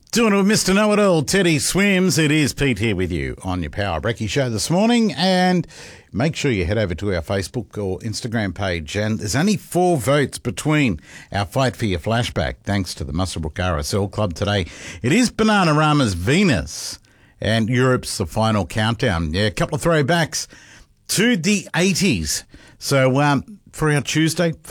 Doing it with Mr. Know-It-All, Teddy Swims. It is Pete here with you on your Power Brekkie show this morning. And make sure you head over to our Facebook or Instagram page. And there's only 4 votes between our Fight for Your flashback, thanks to the Muswellbrook RSL Club today. It is Bananarama's Venus and Europe's The Final Countdown. Yeah, a couple of throwbacks to the 80s. So for our Tuesday...